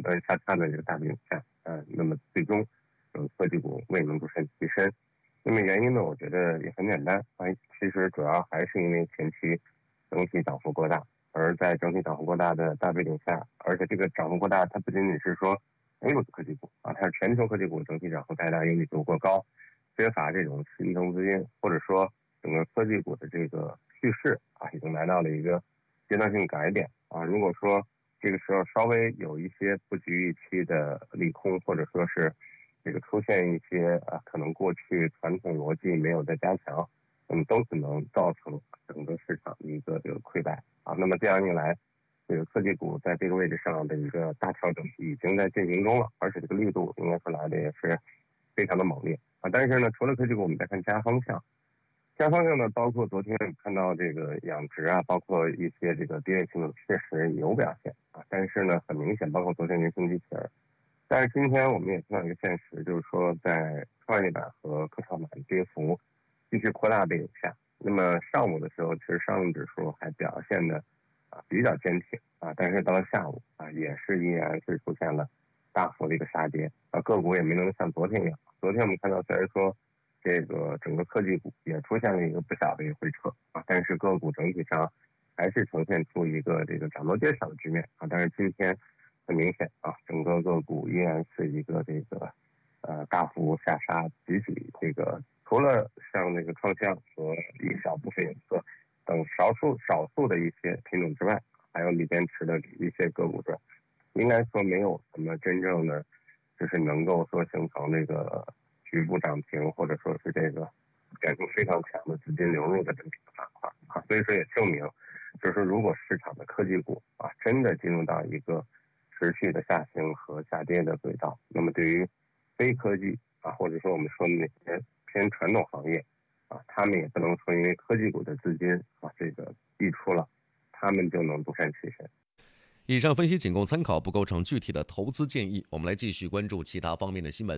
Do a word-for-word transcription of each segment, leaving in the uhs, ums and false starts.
端下差的这个大背景下，呃，那么最终，呃，科技股未能独善其身。那么原因呢，我觉得也很简单啊，其实主要还是因为前期整体涨幅过大，而在整体涨幅过大的大背景下，而且这个涨幅过大，它不仅仅是说 A 股的科技股啊，它是全球科技股整体涨幅太大，盈利度过高，缺乏这种新增资金，或者说整个科技股的这个趋势啊，已经来到了一个阶段性改点啊。如果说这个时候稍微有一些不及预期的利空，或者说是这个出现一些啊，可能过去传统逻辑没有的加强，那么都可能造成整个市场的一个这个溃败啊。那么这样一来，这个科技股在这个位置上的一个大调整已经在进行中了，而且这个力度应该说来的也是非常的猛烈啊。但是呢，除了科技股，我们再看其他方向。其他方向呢，包括昨天看到这个养殖啊，包括一些这个低位性的确实有表现啊，但是呢，很明显，包括昨天人形机器人。但是今天我们也看到一个现实，就是说在创业板和科创板跌幅继续扩大背景下，那么上午的时候，其实上证指数还表现的啊比较坚挺啊，但是到了下午啊，也是依然是出现了大幅的一个杀跌啊，个股也没能像昨天一样。昨天我们看到虽然说这个整个科技股也出现了一个不小的一个回撤啊，但是个股整体上还是呈现出一个这个涨多跌少的局面啊，但是今天很明显啊，整个个股依然是一个这个呃大幅下杀，集体这个除了像这个创象和一小部分有色等少数少数的一些品种之外，还有锂电池的一些个股中，应该说没有什么真正的就是能够说形成这个局部涨停，或者说是这个感性非常强的资金流入的这么一个板块啊，所以说也证明，就是说如果市场的科技股啊真的进入到一个持续的下行和下跌的轨道，那么对于非科技啊，或者说我们说的那些偏传统行业啊，他们也不能说因为科技股的资金啊这个溢出了，他们就能独善其身。 以上分析仅供参考，不构成具体的投资建议。我们来继续关注其他方面的新闻。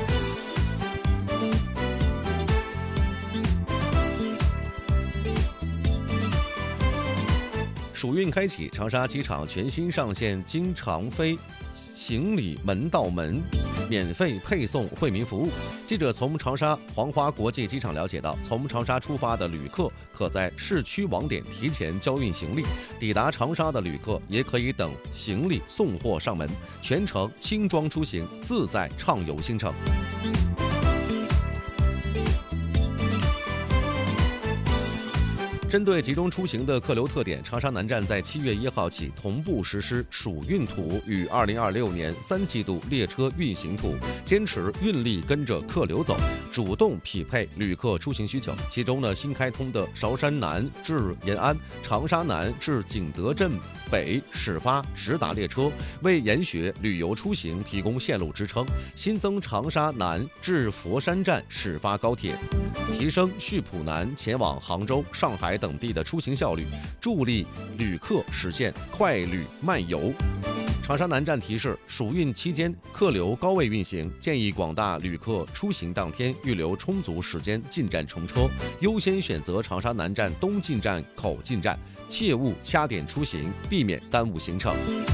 暑运开启，长沙机场全新上线经常飞行李门到门免费配送惠民服务。记者从长沙黄花国际机场了解到，从长沙出发的旅客可在市区网点提前交运行李，抵达长沙的旅客也可以等行李送货上门，全程轻装出行，自在畅游行程。针对集中出行的客流特点，长沙南站在七月一号起同步实施暑运图与二零二六年三季度列车运行图，坚持运力跟着客流走，主动匹配旅客出行需求。其中呢，新开通的韶山南至延安、长沙南至景德镇北始发直达列车，为研学旅游出行提供线路支撑。新增长沙南至佛山站始发高铁，提升溆浦南前往杭州、上海等地的出行效率，助力旅客实现快旅慢游。长沙南站提示，暑运期间客流高位运行，建议广大旅客出行当天预留充足时间进站乘车，优先选择长沙南站东进站口进站，切勿掐点出行，避免耽误行程。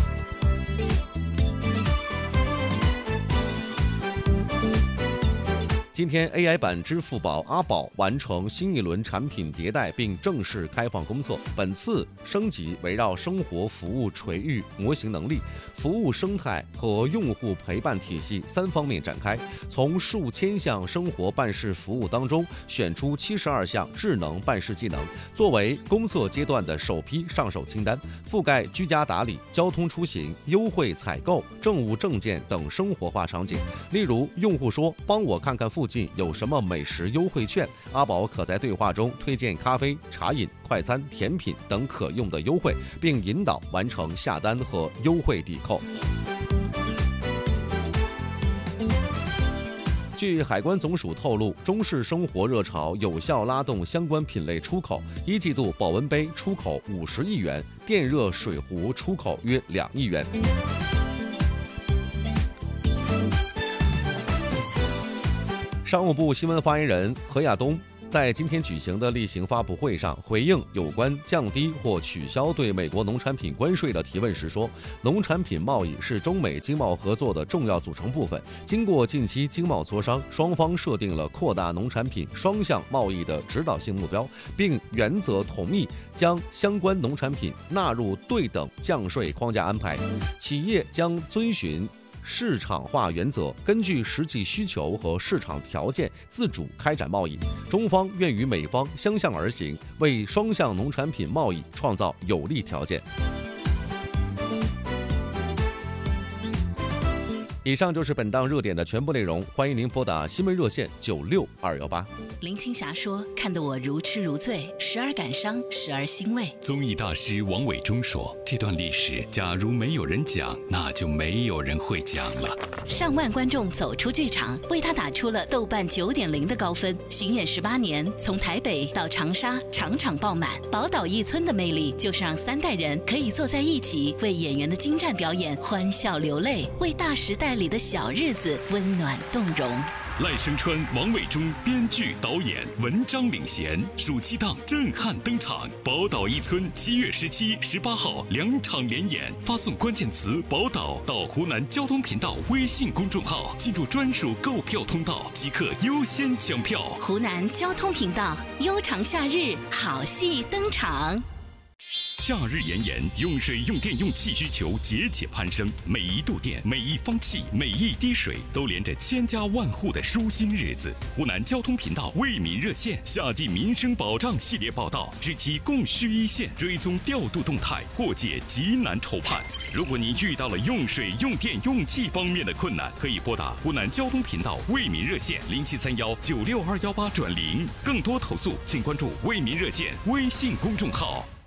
今天 A I 版支付宝阿宝完成新一轮产品迭代并正式开放公测。本次升级围绕生活服务垂域模型能力、服务生态和用户陪伴体系三方面展开，从数千项生活办事服务当中选出七十二项智能办事技能，作为公测阶段的首批上手清单，覆盖居家打理、交通出行、优惠采购、政务证件等生活化场景。例如，用户说：“帮我看看附近有什么美食优惠券。”阿宝可在对话中推荐咖啡、茶饮、快餐、甜品等可用的优惠，并引导完成下单和优惠抵扣。据海关总署透露，中式生活热潮有效拉动相关品类出口。一季度保温杯出口五十亿元，电热水壶出口约两亿元。商务部新闻发言人何亚东在今天举行的例行发布会上，回应有关降低或取消对美国农产品关税的提问时说，农产品贸易是中美经贸合作的重要组成部分。经过近期经贸磋商，双方设定了扩大农产品双向贸易的指导性目标，并原则同意将相关农产品纳入对等降税框架安排。企业将遵循市场化原则，根据实际需求和市场条件自主开展贸易。中方愿与美方相向而行，为双向农产品贸易创造有利条件。以上就是本档热点的全部内容，欢迎您拨打新闻热线九六二幺八。 林青霞说：“看得我如痴如醉，时而感伤，时而欣慰。” 综艺大师王伟忠说：“这段历史，假如没有人讲，那就没有人会讲了。” 上万观众走出剧场，为他打出了豆瓣九点零的高分。巡演十八年，从台北到长沙，场场爆满。宝岛一村的魅力，就是让三代人可以坐在一起，为演员的精湛表演欢笑流泪，为大时代里的小日子温暖动容。 赖声川、王伟忠编剧导演，文章领衔，暑期档震撼登场。宝岛一村七月十七、十八号两场连演，发送关键词“宝岛”到湖南交通频道微信公众号，进入专属购票通道，即刻优先抢票。 湖南交通频道，悠长夏日，好戏登场。 夏日炎炎，用水、用电、用气需求节节攀升，每一度电、每一方气、每一滴水，都连着千家万户的舒心日子。湖南交通频道为民热线夏季民生保障系列报道，知其供需一线，追踪调度动态，破解急难愁盼。如果你遇到了用水、用电、用气方面的困难，可以拨打湖南交通频道为民热线零七三幺九六二幺八转零。更多投诉，请关注为民热线微信公众号。